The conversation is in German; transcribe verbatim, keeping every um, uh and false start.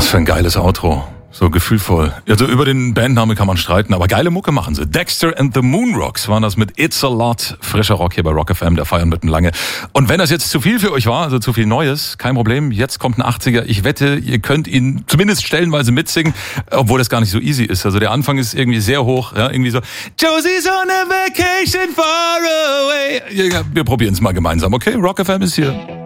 für ein geiles Outro. So gefühlvoll. Also über den Bandname kann man streiten, aber geile Mucke machen sie. Dexter and the Moonrocks waren das mit It's a Lot. Frischer Rock hier bei Rock F M, der feiern mitten lange. Und wenn das jetzt zu viel für euch war, also zu viel Neues, kein Problem. Jetzt kommt ein achtziger. Ich wette, ihr könnt ihn zumindest stellenweise mitsingen, obwohl das gar nicht so easy ist. Also der Anfang ist irgendwie sehr hoch, ja, irgendwie so Josie's on a vacation far away. Ja, wir probieren es mal gemeinsam, okay? Rock F M ist hier.